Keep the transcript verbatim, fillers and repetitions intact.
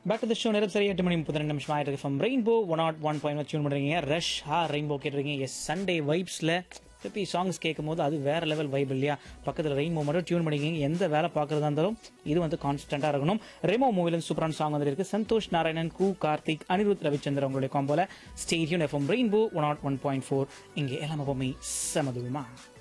Back to the show. நேரம் சரி எட்டு மணி முப்பத்தி ரெண்டு நிமிஷம் ஆயிட்டு from rainbow one not one point tune பண்ணுறீங்க. ரஷ் ஹா ரெயின்போ கேட்டுருக்கீங்க. எஸ், சண்டே வைப்ஸில் திருப்பி சாங்ஸ் கேட்கும் போது அது வேறு லெவல் வைப் இல்லையா? பக்கத்தில் ரெயின்போ மட்டும் டியூன் பண்ணிக்கிங்க. எந்த வேலை பார்க்குறதா இருந்தாலும் இது வந்து கான்ஸ்டண்ட்டாக இருக்கணும். ரெமோ மூவிலேருந்து சூப்பரான சாங் வந்து இருக்குது. சந்தோஷ் நாராயணன், கு கார்த்திக், அனிருத் ரவிச்சந்திரன் உங்களுடைய காம்போல ஸ்டேடியூன் FM rainbow one not one point four. இங்கே எல்லாம் எப்பவுமே சமதுமா.